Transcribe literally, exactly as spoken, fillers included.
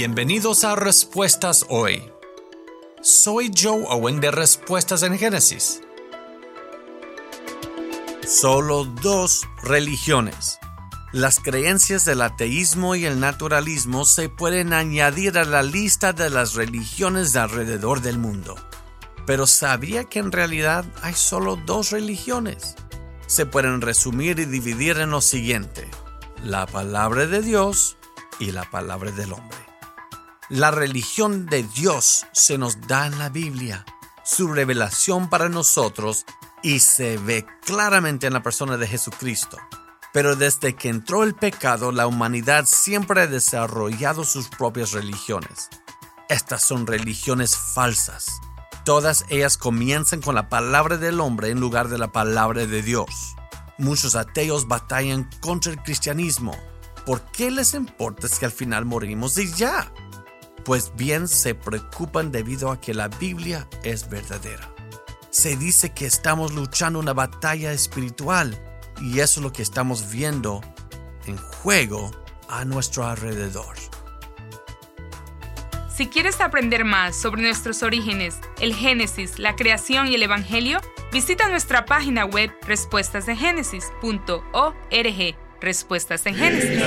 Bienvenidos a Respuestas Hoy. Soy Joe Owen de Respuestas en Génesis. Solo dos religiones. Las creencias del ateísmo y el naturalismo se pueden añadir a la lista de las religiones de alrededor del mundo. Pero ¿sabía que en realidad hay solo dos religiones? Se pueden resumir y dividir en lo siguiente: la palabra de Dios y la palabra del hombre. La religión de Dios se nos da en la Biblia, su revelación para nosotros, y se ve claramente en la persona de Jesucristo. Pero desde que entró el pecado, la humanidad siempre ha desarrollado sus propias religiones. Estas son religiones falsas. Todas ellas comienzan con la palabra del hombre en lugar de la palabra de Dios. Muchos ateos batallan contra el cristianismo. ¿Por qué les importa si al final morimos y ya? Pues bien, se preocupan debido a que la Biblia es verdadera. Se dice que estamos luchando una batalla espiritual, y eso es lo que estamos viendo en juego a nuestro alrededor. Si quieres aprender más sobre nuestros orígenes, el Génesis, la creación y el Evangelio, visita nuestra página web respuestas en génesis punto org. Respuestas en Génesis.